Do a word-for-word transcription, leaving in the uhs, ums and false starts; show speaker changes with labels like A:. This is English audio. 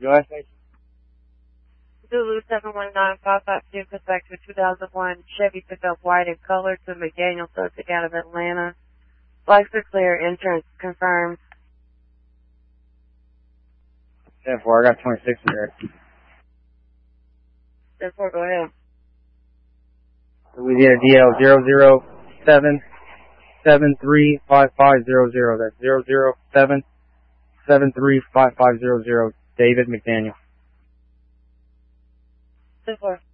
A: Your last name?
B: Zulu seven one nine five five two, back to two thousand one Chevy pickup white in color to McDaniel Subject out of Atlanta. Flags are clear, entrance confirmed.
A: ten four, I got twenty-six in there.
B: ten four, go ahead.
A: Louisiana D L zero zero seven seven three five five zero zero. That's zero zero seven seven three five five zero zero. David McDaniel.
B: ten four.